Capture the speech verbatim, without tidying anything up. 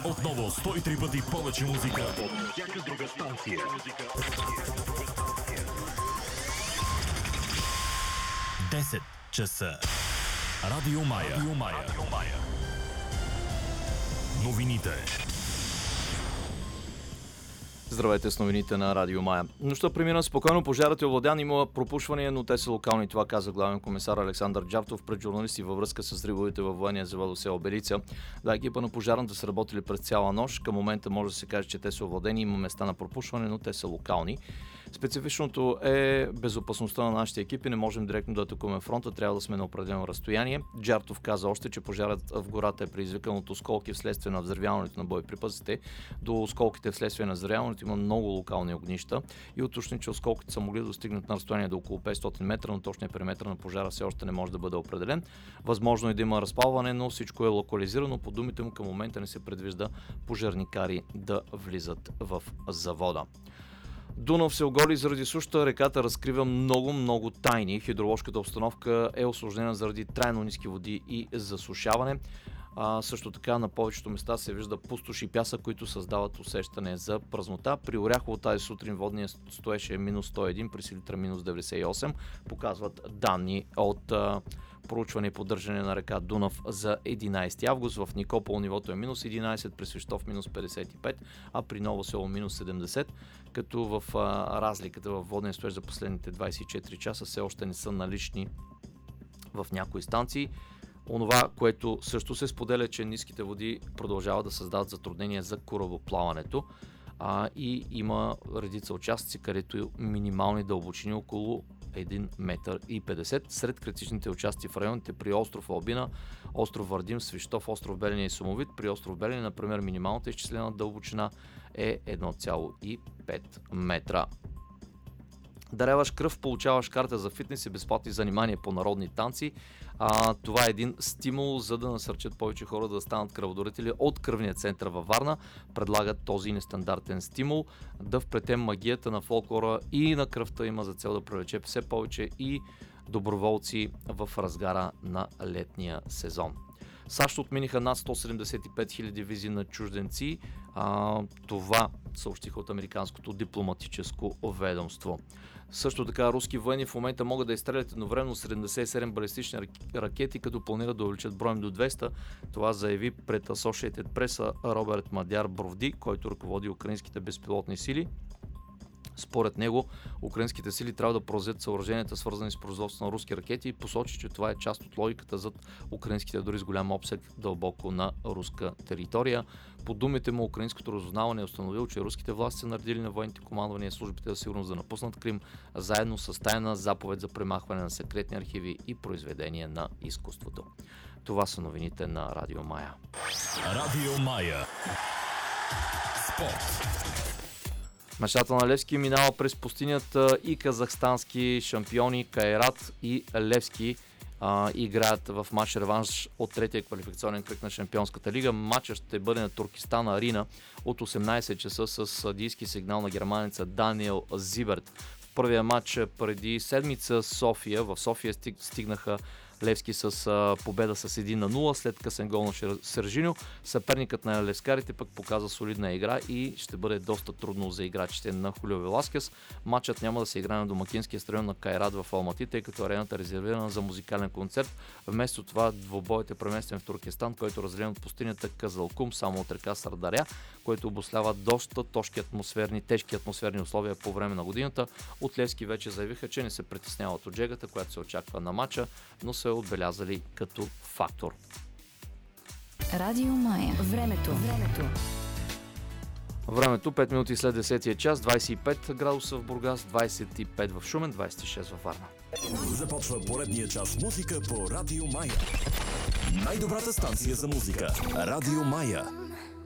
Отново сто и три пъти повече музика от всяка друга станция. десет часа. Радио Мая. Радио Мая. Новините. Здравейте с новините на Радио Мая. Нощта премина спокойно, пожарът е овладян, има пропушвания, но те са локални. Това каза главен комисар Александър Джартов пред журналисти във връзка с взривовете във военния завод в село Белица. Да, екипа на пожарната са работили през цяла нощ. Към момента може да се каже, че те са овладени, има места на пропушване, но те са локални. Специфичното е безопасността на нашите екипи. Не можем директно да атакуваме фронта, трябва да сме на определено разстояние. Джартов каза още, че пожарът в гората е предизвикан от осколки вследствие на взривяването на боеприпасите. До осколките вследствие на взривяването има много локални огнища и уточни, че осколките са могли да достигнат на разстояние до около петстотин метра, но точният периметър на пожара все още не може да бъде определен. Възможно е да има разпалване, но всичко е локализирано. По думите му към момента не се предвижда пожарникари да влизат в завода. Дунав се оголи заради сушата, реката разкрива много-много тайни. Хидроложката обстановка е усложнена заради трайно ниски води и засушаване. А, също така на повечето места се вижда пустош и пясък, които създават усещане за празнота. При Оряхово тази сутрин водния стоеше минус сто и един, при Силитра минус деветдесет и осем. Показват данни от а, проучване и поддържане на река Дунав за единайсети август. В Никопол нивото е минус единайсет, при Свищов минус петдесет и пет, а при Ново село минус седемдесет, като в а, разликата в водния стоеж за последните двайсет и четири часа все още не са налични в някои станции. Онова, което също се споделя, че ниските води продължават да създават затруднения за корабоплаването а, и има редица участъци, където минимални дълбочини около един метър и петдесет. Сред критичните участъци в районите при остров Албина, остров Вардим, Свищов, остров Белене и Сумовит. При остров Белене, например, минималната изчислена дълбочина е едно цяло и пет метра. Даряваш кръв, получаваш карта за фитнес и безплатни занимания по народни танци. А, това е един стимул, за да насърчат повече хора да станат кръводарители от кръвния център във Варна. Предлагат този нестандартен стимул. Да вплетем магията на фолклора и на кръвта има за цел да привлече все повече и доброволци в разгара на летния сезон. САЩ отмениха над сто седемдесет и пет хиляди визи на чужденци. А, това съобщиха от американското дипломатическо ведомство. Също така руски военни в момента могат да изстрелят едновременно седемдесет и седем балистични ракети, като планират да увеличат броем до двеста. Това заяви пред Associated Press Роберт Мадяр Бровди, който ръководи украинските безпилотни сили. Според него, украинските сили трябва да поразят съоръженията, свързани с производство на руски ракети, и посочи, че това е част от логиката зад украинските дори с голям обсег дълбоко на руска територия. По думите му, украинското разузнаване е установило, че руските власти са наредили на военните командвания и службите за сигурност да напуснат Крим, заедно с тайна заповед за премахване на секретни архиви и произведения на изкуството. Това са новините на Радио Мая. Радио Мая. Спорт. Мечтата на Левски минава през пустинята и казахстански шампиони Кайрат и Левски а, играят в матч реванш от третия квалификационен кръг на Шампионската лига. Матчът ще бъде на Туркестан Арена от осемнайсет часа с съдийски сигнал на германеца Даниел Зиберт. В първия матч преди седмица София, в София стигнаха Левски с а, победа с един на нула след късен гол на Сержиньо. Съперникът на левскарите пък показа солидна игра и ще бъде доста трудно за играчите на Хулио Веласкес. Матчът няма да се играе на домакинския стадион на Кайрат в Алмати, тъй като арената е резервирана за музикален концерт. Вместо това двобоят е преместен в Туркестан, който е разделен от пустинята Казалкум, само от река Сардаря, който обослява доста тежки атмосферни, тежки атмосферни условия по време на годината. От Левски вече заявиха, че не се притесняват от жегата, която се очаква на матча, но се отбелязали като фактор. Радио Мая. Времето. Времето. Времето пет минути след десетия час, двайсет и пет градуса в Бургас, двайсет и пет в Шумен, двайсет и шест във Варна. Започва поредния час музика по Радио Мая. Най-добрата станция за музика. Радио Мая.